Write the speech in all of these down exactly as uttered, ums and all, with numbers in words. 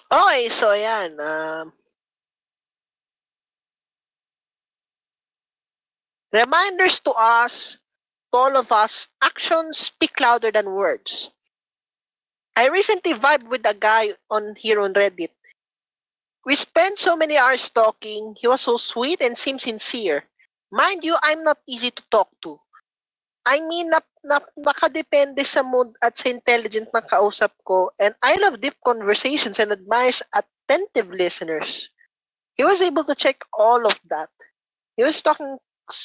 Okay, so ayan. Um, reminders to us, to all of us, actions speak louder than words. I recently vibed with a guy on here on Reddit. We spent so many hours talking. He was so sweet and seemed sincere. Mind you, I'm not easy to talk to. I mean, na, na, nakadepende sa mood at sa intelligent ng kausap ko, and I love deep conversations and admires attentive listeners. He was able to check all of that. He was talking...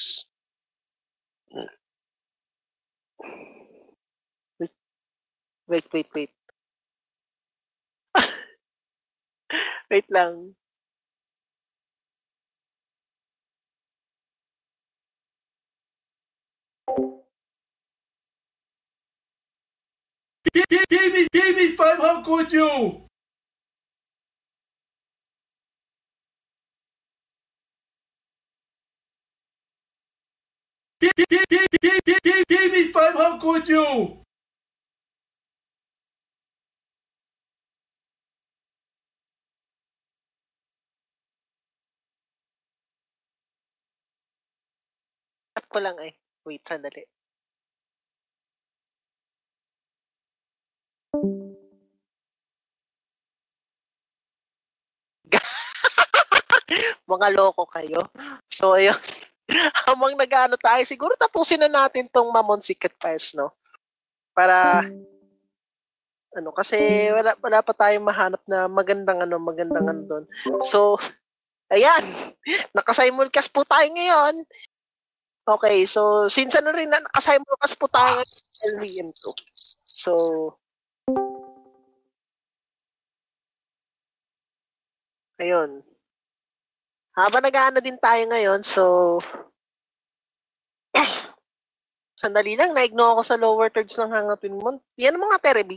Wait, wait, wait, wait. Wait lang. Give me, give me five, how could you? Give, give, give, give, give, give me five, how could you? Tap ko lang eh. Wait, sandali. Mga loko kayo. So, ayun. Habang nag-ano tayo, siguro tapusin na natin tong Mamon Secret Files, no? Para, ano, kasi wala, wala pa tayong mahanap na magandang, ano, magandang ano doon. So, ayan. Nakasimulcast po tayo ngayon. Okay, so, since ano rin na nakasimulcast po tayo ngayon L V M two. So, ayun. Habang nag-ano din tayo ngayon, so, sandali lang, na-ignore ako sa lower thirds ng hangapin mo. Yan mga terebi.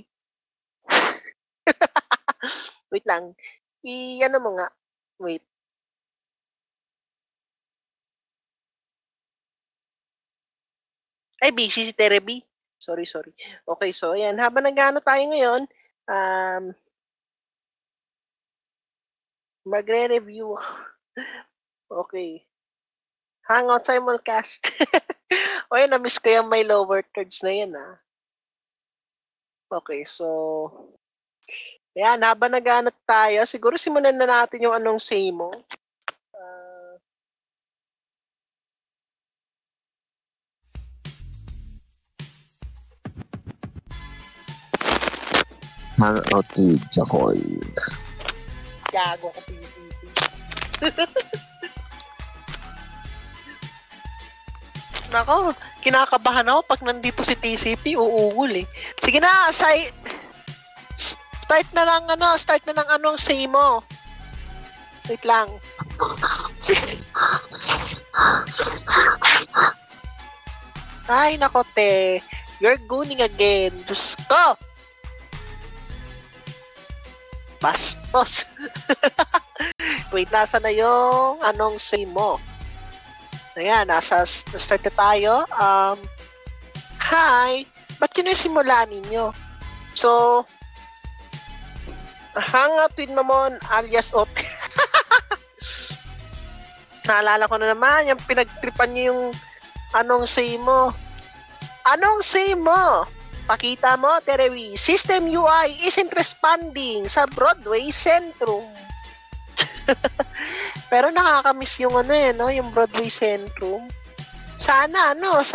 Wait lang. I, ano mo nga. Wait. Ay, busy si Terebi. Sorry, sorry. Okay, so, ayan. Habang nag-ano tayo ngayon, um, magre-review. Okay. Hangout simulcast. O yun, na-miss ko yung may lower thirds na yan, ah. Okay, so, ayan, habang nag-ano tayo, siguro simulan na natin yung anong say mo. Uh, Hangout with Jacoy. Gago ko P C P. Nako, kinakabahan ako pag nandito si T C P, uungol eh. Sige na, say, start na lang ano, start na ng anong say mo. Wait lang. Ay, nako te. You're gooning again. Diyos ko. Bastos. Wait, nasa na yung anong say mo? Ayan, nasa start na tayo. Um, hi! Ba't yun yung simula ninyo? So, Hangout with Mamon alias O P. Naalala ko na naman, yung pinagtripan niyo yung anong say mo. Anong say mo? Pakita mo, Terewi. System U I isn't responding sa Broadway Centrum. Pero nakakamiss yung ano eh, no? Yung Broadway Centrum. Sana, ano,